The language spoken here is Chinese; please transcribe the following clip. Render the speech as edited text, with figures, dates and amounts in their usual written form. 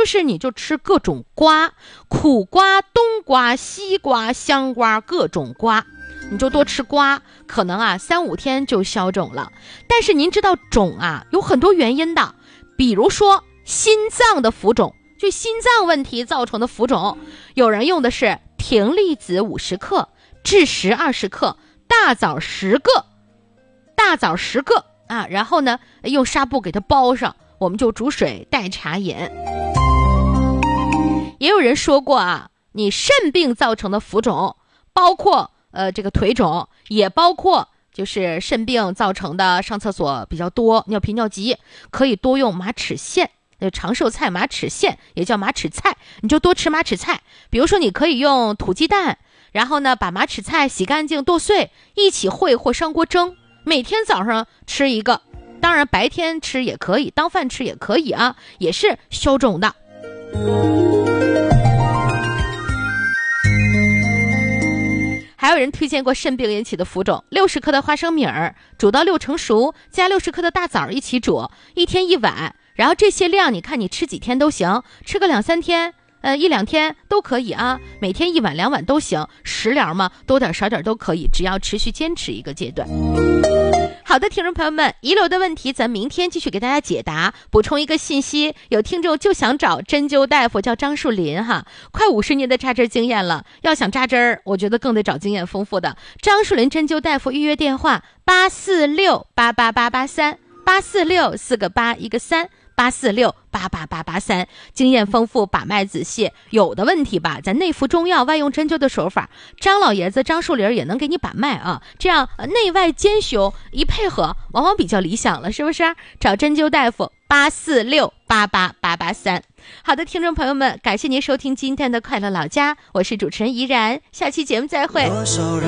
就是你就吃各种瓜，苦瓜、冬瓜、西瓜、香瓜，各种瓜，你就多吃瓜，可能3-5天就消肿了。但是您知道肿有很多原因的，比如说心脏的浮肿，就心脏问题造成的浮肿，有人用的是葶苈子50克、枳实20克、大枣10个然后呢用纱布给它包上，我们就煮水代茶饮。也有人说过你肾病造成的浮肿，包括这个腿肿，也包括就是肾病造成的上厕所比较多、尿频尿急，可以多用马齿苋，长寿菜马齿苋也叫马齿菜，你就多吃马齿菜。比如说你可以用土鸡蛋，然后呢把马齿菜洗干净剁碎，一起烩或上锅蒸，每天早上吃一个，当然白天吃也可以，当饭吃也可以也是消肿的。还有人推荐过肾病引起的浮肿，60克的花生米儿煮到6成熟，加60克的大枣一起煮，1天1碗，然后这些量你看你吃几天都行，吃个2-3天1-2天都可以每天1碗2碗都行，食疗嘛，多点少点都可以，只要持续坚持一个阶段。好的，听众朋友们，遗留的问题咱明天继续给大家解答。补充一个信息，有听众就想找针灸大夫，叫张树林快50年的扎针经验了，要想扎针我觉得更得找经验丰富的。张树林针灸大夫预约电话846-88883，846-4个8一个3。846-88883，经验丰富，把脉仔细，有的问题吧，咱内服中药、外用针灸的手法，张老爷子张树林也能给你把脉这样内外兼修一配合，往往比较理想了，是不是？找针灸大夫846-88883。好的，听众朋友们，感谢您收听今天的快乐老家，我是主持人怡然，下期节目再会。